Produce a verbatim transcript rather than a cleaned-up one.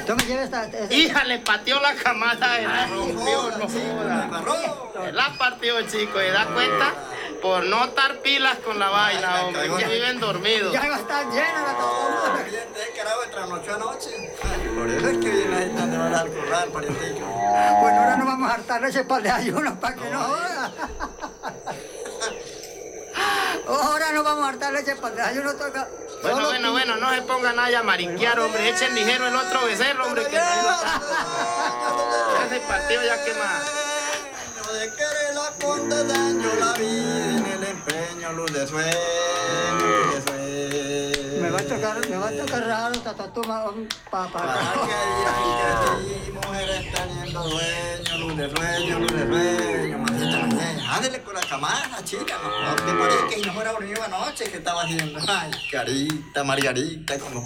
Tú me lleves esta... esta... Hija, le pateó la camada, la rompió, no joda. La partió, chico, y da cuenta por no estar pilas con la vaina, hombre, que viven dormidos. Ya va a estar llena la toma. Pariente, carajo, trasnochó anoche. Ay, por eso es que viene ahí tan de al corral, pariente. Bueno, ahora no vamos a hartar ese par de ayunos para que no joda. Ahora no vamos a hartar leche para el ayuno toca. Bueno, Solo bueno, tú. bueno, no se pongan ahí a marinquear, hombre. Echen ligero el otro becerro, hombre, que no ya se partió, ya que más. De quererla con daño la vida en el empeño, luz de sueño, luz de sueño. Me va a tocar, me va a tocar raro, tatatuma, papá. Para que digan que sí, mujeres teniendo dueño, luz de sueño, luz de sueño, mamita, mamita. Ándele con la camada, chica, no te parece que no fuera dormido anoche que estaba haciendo. Ay, carita, Margarita, como